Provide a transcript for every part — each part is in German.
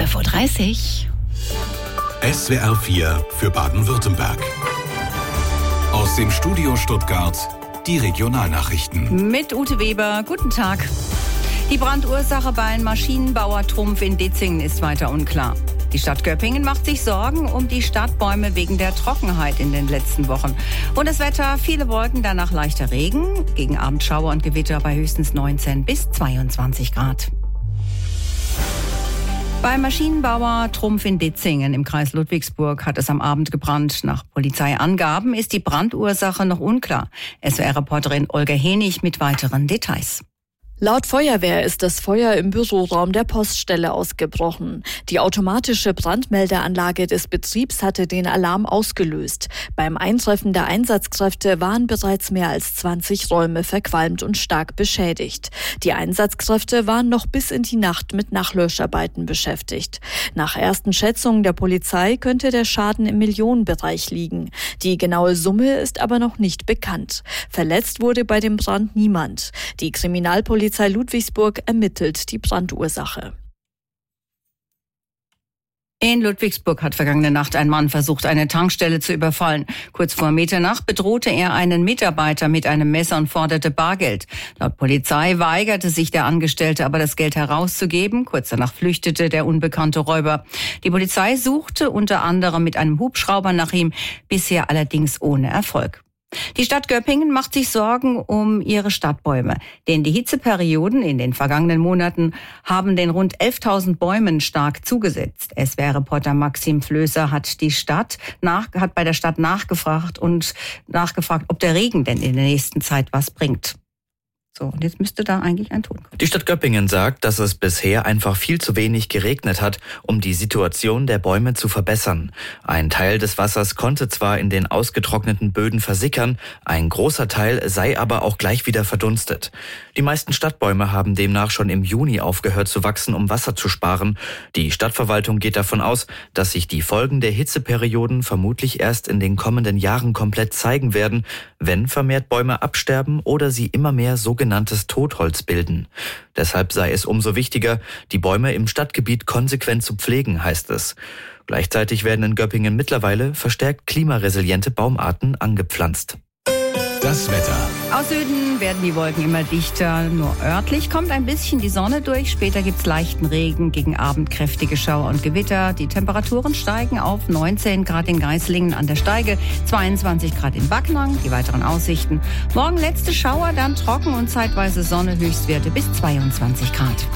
12.30 Uhr. SWR 4 für Baden-Württemberg. Aus dem Studio Stuttgart die Regionalnachrichten. Mit Ute Weber, guten Tag. Die Brandursache bei einem Maschinenbauer Trumpf in Ditzingen ist weiter unklar. Die Stadt Göppingen macht sich Sorgen um die Stadtbäume wegen der Trockenheit in den letzten Wochen. Und das Wetter, viele Wolken, danach leichter Regen, gegen Abend Schauer und Gewitter bei höchstens 19 bis 22 Grad. Beim Maschinenbauer Trumpf in Ditzingen im Kreis Ludwigsburg hat es am Abend gebrannt. Nach Polizeiangaben ist die Brandursache noch unklar. SWR-Reporterin Olga Henig mit weiteren Details. Laut Feuerwehr ist das Feuer im Büroraum der Poststelle ausgebrochen. Die automatische Brandmeldeanlage des Betriebs hatte den Alarm ausgelöst. Beim Eintreffen der Einsatzkräfte waren bereits mehr als 20 Räume verqualmt und stark beschädigt. Die Einsatzkräfte waren noch bis in die Nacht mit Nachlöscharbeiten beschäftigt. Nach ersten Schätzungen der Polizei könnte der Schaden im Millionenbereich liegen. Die genaue Summe ist aber noch nicht bekannt. Verletzt wurde bei dem Brand niemand. Die Kriminalpolizei Ludwigsburg ermittelt die Brandursache. In Ludwigsburg hat vergangene Nacht ein Mann versucht, eine Tankstelle zu überfallen. Kurz vor Mitternacht bedrohte er einen Mitarbeiter mit einem Messer und forderte Bargeld. Laut Polizei weigerte sich der Angestellte aber, das Geld herauszugeben. Kurz danach flüchtete der unbekannte Räuber. Die Polizei suchte unter anderem mit einem Hubschrauber nach ihm, bisher allerdings ohne Erfolg. Die Stadt Göppingen macht sich Sorgen um ihre Stadtbäume, denn die Hitzeperioden in den vergangenen Monaten haben den rund 11.000 Bäumen stark zugesetzt. SWR-Reporter Maxim Flößer hat bei der Stadt nachgefragt, ob der Regen denn in der nächsten Zeit was bringt. So, und jetzt müsste da eigentlich ein Ton kommen. Die Stadt Göppingen sagt, dass es bisher einfach viel zu wenig geregnet hat, um die Situation der Bäume zu verbessern. Ein Teil des Wassers konnte zwar in den ausgetrockneten Böden versickern, ein großer Teil sei aber auch gleich wieder verdunstet. Die meisten Stadtbäume haben demnach schon im Juni aufgehört zu wachsen, um Wasser zu sparen. Die Stadtverwaltung geht davon aus, dass sich die Folgen der Hitzeperioden vermutlich erst in den kommenden Jahren komplett zeigen werden, wenn vermehrt Bäume absterben oder sie immer mehr sogenanntes Totholz bilden. Deshalb sei es umso wichtiger, die Bäume im Stadtgebiet konsequent zu pflegen, heißt es. Gleichzeitig werden in Göppingen mittlerweile verstärkt klimaresiliente Baumarten angepflanzt. Das Wetter. Aus Süden werden die Wolken immer dichter, nur örtlich kommt ein bisschen die Sonne durch. Später gibt's leichten Regen, gegen Abend kräftige Schauer und Gewitter. Die Temperaturen steigen auf 19 Grad in Geislingen an der Steige, 22 Grad in Backnang. Die weiteren Aussichten: morgen letzte Schauer, dann trocken und zeitweise Sonne, Höchstwerte bis 22 Grad.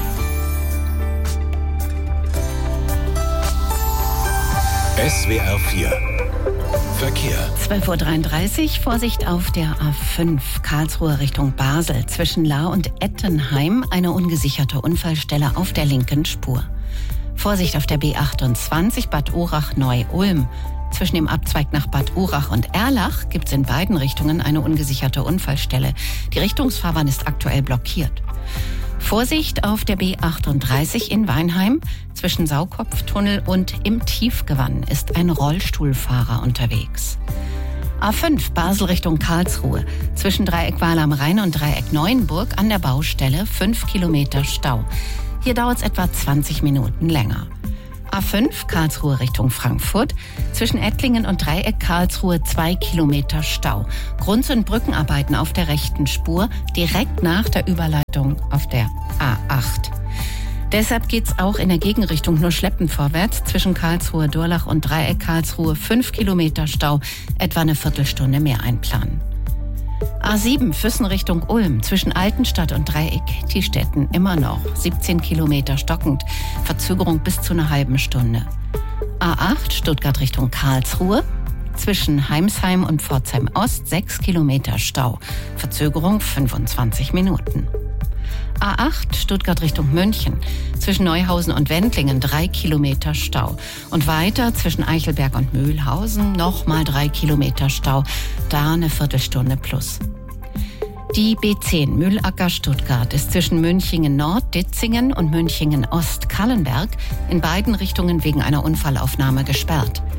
SWR 4 Verkehr. 12.33 Uhr, Vorsicht auf der A5, Karlsruhe Richtung Basel. Zwischen Lahr und Ettenheim eine ungesicherte Unfallstelle auf der linken Spur. Vorsicht auf der B28, Bad Urach-Neu-Ulm. Zwischen dem Abzweig nach Bad Urach und Erlach gibt es in beiden Richtungen eine ungesicherte Unfallstelle. Die Richtungsfahrbahn ist aktuell blockiert. Vorsicht auf der B38 in Weinheim. Zwischen Saukopftunnel und im Tiefgewann ist ein Rollstuhlfahrer unterwegs. A5 Basel Richtung Karlsruhe. Zwischen Dreieck Waal am Rhein und Dreieck Neuenburg an der Baustelle 5 Kilometer Stau. Hier dauert es etwa 20 Minuten länger. A5 Karlsruhe Richtung Frankfurt. Zwischen Ettlingen und Dreieck Karlsruhe 2 Kilometer Stau. Grund- und Brückenarbeiten auf der rechten Spur, direkt nach der Überleitung auf der A8. Deshalb geht's auch in der Gegenrichtung nur schleppend vorwärts. Zwischen Karlsruhe, Durlach und Dreieck Karlsruhe 5 Kilometer Stau, etwa eine Viertelstunde mehr einplanen. A7 Füssen Richtung Ulm, zwischen Altenstadt und Dreieck Tistetten immer noch 17 Kilometer stockend, Verzögerung bis zu einer halben Stunde. A8 Stuttgart Richtung Karlsruhe, zwischen Heimsheim und Pforzheim Ost 6 Kilometer Stau, Verzögerung 25 Minuten. A8 Stuttgart Richtung München, zwischen Neuhausen und Wendlingen 3 Kilometer Stau. Und weiter zwischen Eichelberg und Mühlhausen nochmal 3 Kilometer Stau, da eine Viertelstunde plus. Die B10 Mühlacker Stuttgart ist zwischen Münchingen Nord, Ditzingen und Münchingen Ost, Kallenberg in beiden Richtungen wegen einer Unfallaufnahme gesperrt.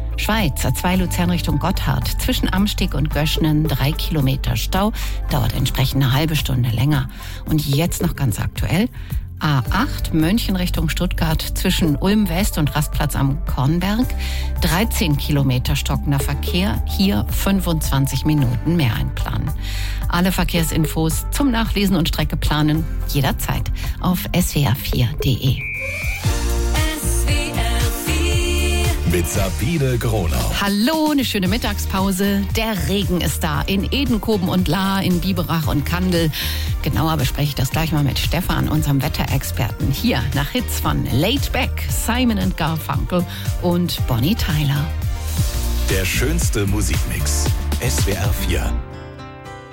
Schweiz, A2 Luzern Richtung Gotthard. Zwischen Amsteg und Göschnen 3 Kilometer Stau. Dauert entsprechend eine halbe Stunde länger. Und jetzt noch ganz aktuell. A8 München Richtung Stuttgart zwischen Ulm West und Rastplatz am Kornberg. 13 Kilometer stockender Verkehr. Hier 25 Minuten mehr einplanen. Alle Verkehrsinfos zum Nachlesen und Strecke planen jederzeit auf swr4.de. Mit Sabine Gronau. Hallo, eine schöne Mittagspause. Der Regen ist da in Edenkoben und Lahr, in Biberach und Kandel. Genauer bespreche ich das gleich mal mit Stefan, unserem Wetterexperten. Hier nach Hits von Laid Back, Simon & Garfunkel und Bonnie Tyler. Der schönste Musikmix. SWR 4.